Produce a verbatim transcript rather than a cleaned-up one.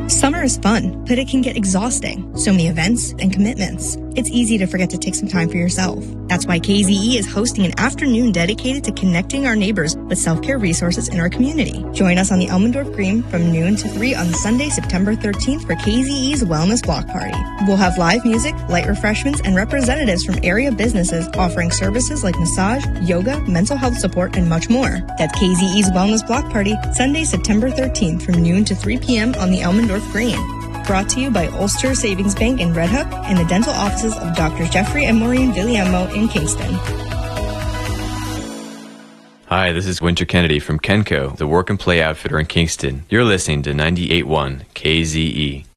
Summer is fun, but it can get exhausting. So many events and commitments. It's easy to forget to take some time for yourself. That's why K Z E is hosting an afternoon dedicated to connecting our neighbors with self-care resources in our community. Join us on the Elmendorf Green from noon to three on Sunday, September thirteenth for K Z E's Wellness Block Party. We'll have live music, light refreshments, and representatives from area businesses offering services like massage, yoga, mental health support, and much more. That's K Z E's Wellness Block Party, Sunday, September thirteenth from noon to three p.m. on the Elmendorf Green. Brought to you by Ulster Savings Bank in Red Hook and the dental offices of Doctors Jeffrey and Maureen Villiamo in Kingston. Hi, this is Winter Kennedy from Kenco, the work and play outfitter in Kingston. You're listening to ninety-eight point one K Z E.